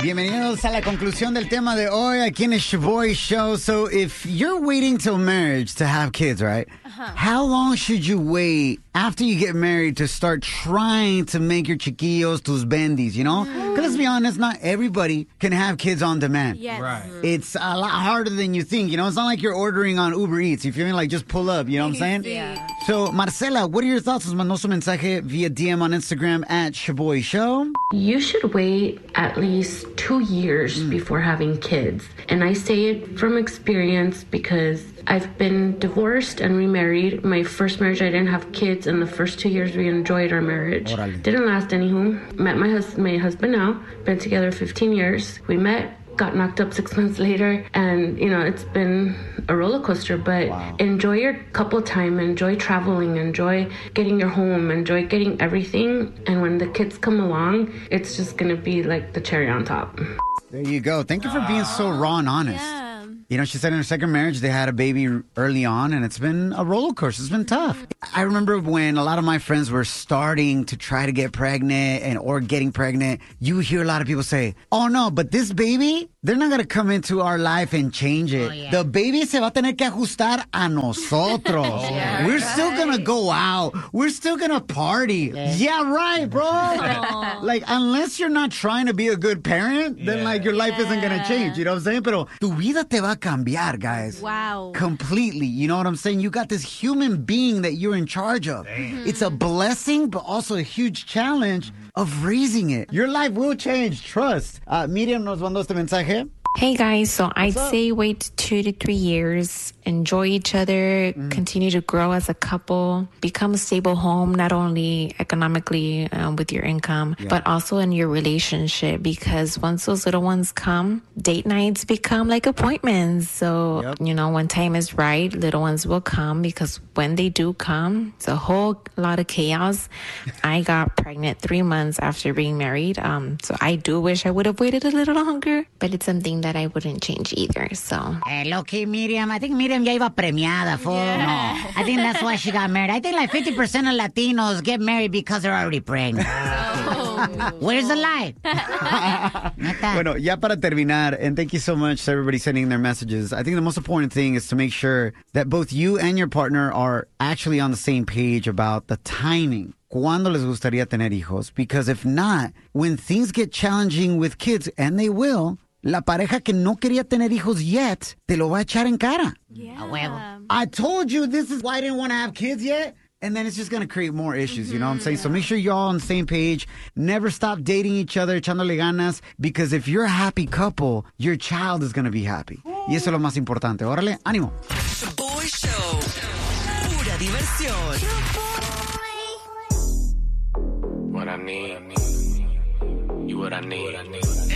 Bienvenidos a la conclusión del tema de hoy aquí en el Shaboy Show. So if you're waiting till marriage to have kids, right? How long should you wait after you get married to start trying to make your chiquillos tus bendis, you know? Because let's be honest, not everybody can have kids on demand. Yes. Right. It's a lot harder than you think, you know? It's not like you're ordering on Uber Eats. You feel me? Like, just pull up, you know what I'm saying? Yeah. So, Marcela, what are your thoughts? Nos mandó su mensaje via DM on Instagram at Shaboy Show. You should wait at least 2 years before having kids. And I say it from experience because I've been divorced and remarried. My first marriage, I didn't have kids, and the first 2 years we enjoyed our marriage. Órale. Didn't last anywho. Met my husband now. Been together 15 years. We met, got knocked up 6 months later, and it's been a roller coaster. But enjoy your couple time, enjoy traveling, enjoy getting your home, enjoy getting everything. And when the kids come along, it's just gonna be like the cherry on top. There you go. Thank you for being so raw and honest. Yeah. You know, she said in her second marriage, they had a baby early on, and it's been a roller coaster. It's been tough. I remember when a lot of my friends were starting to try to get pregnant or getting pregnant, you hear a lot of people say, oh, no, but this baby, they're not going to come into our life and change it. Oh, yeah. The baby se va a tener que ajustar a nosotros. Yeah, We're still going to go out. We're still going to party. Yeah, right, bro. Like, unless you're not trying to be a good parent, then, like, your life isn't going to change. You know what I'm saying? Pero tu vida te va a cambiar, guys. Wow. Completely. You know what I'm saying? You got this human being that you're in charge of. It's a blessing, but also a huge challenge of raising it. Your life will change. Trust. Miriam nos mandó este mensaje. Hey guys, so I'd say wait 2 to 3 years, enjoy each other, continue to grow as a couple, become a stable home, not only economically with your income, but also in your relationship, because once those little ones come, date nights become like appointments. So, when time is right, little ones will come, because when they do come, it's a whole lot of chaos. I got pregnant 3 months after being married. So I do wish I would have waited a little longer, but it's something that I wouldn't change either. So Low-key, Miriam. I think Miriam ya iba premiada, fool. No. I think that's why she got married. I think like 50% of Latinos get married because they're already pregnant. Where's the lie? Neta. Bueno, ya para terminar, and thank you so much to everybody sending their messages. I think the most important thing is to make sure that both you and your partner are actually on the same page about the timing. ¿Cuándo les gustaría tener hijos? Because if not, when things get challenging with kids, and they will, la pareja que no quería tener hijos yet, te lo va a echar en cara. Yeah. A huevo. I told you this is why I didn't want to have kids yet. And then it's just going to create more issues, you know what I'm saying? So make sure you're all on the same page. Never stop dating each other, echándole ganas. Because if you're a happy couple, your child is going to be happy. Y eso es lo más importante. Órale, ánimo. Shaboy Show. Pura diversión. What I need, you what I need.